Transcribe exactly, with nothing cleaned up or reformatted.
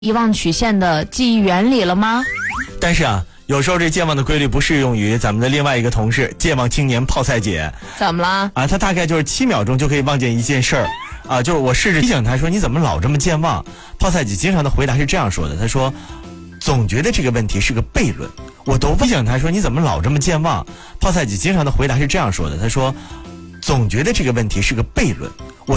遗忘曲线的记忆原理了吗？ 但是啊，有时候这健忘的规律不适用于咱们的另外一个同事健忘青年泡菜姐。 怎么了？ 啊，他大概就是七秒钟就可以忘记一件事儿。啊，就是我试着提醒他说你怎么老这么健忘。泡菜姐经常的回答是这样说的，他说总觉得这个问题是个悖论。我都提醒他说你怎么老这么健忘。泡菜姐经常的回答是这样说的，他说总觉得这个问题是个悖论。